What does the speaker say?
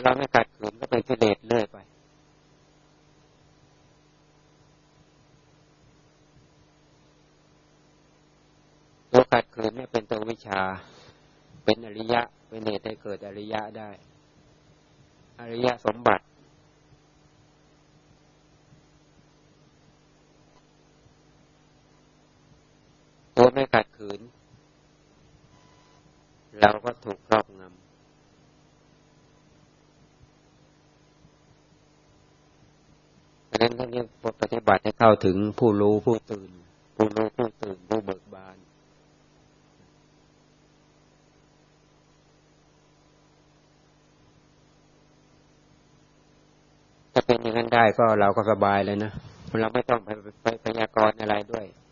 เราไม่ขัดขืนก็เป็นกิเลสเรื่อยไปตัวขัดขืนเนี่ยเป็นตัววิชาเป็นอริยะเป็นเหตุให้เกิดอริยะได้อริยสมบัติตัวไม่ขัดขืนเราก็ถูกครอบงำเพราะฉะนั้นท่านเรียกปฏิบัติให้เข้าถึงผู้รู้ผู้ตื่นผู้รู้ผู้ตื่นผู้เบิกบานถ้าเป็นอย่างนั้นได้ก็เราก็สบายเลยนะเราไม่ต้องไปพยากรณ์อะไรด้วย